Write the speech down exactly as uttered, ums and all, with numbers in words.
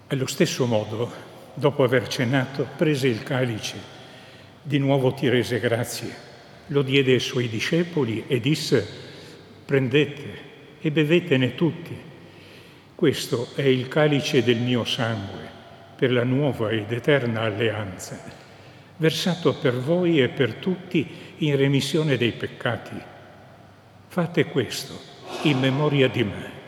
Allo stesso modo, dopo aver cenato, prese il calice, di nuovo ti rese grazie, lo diede ai suoi discepoli e disse: prendete e bevetene tutti. Questo è il calice del mio sangue, per la nuova ed eterna alleanza, versato per voi e per tutti in remissione dei peccati. Fate questo in memoria di me.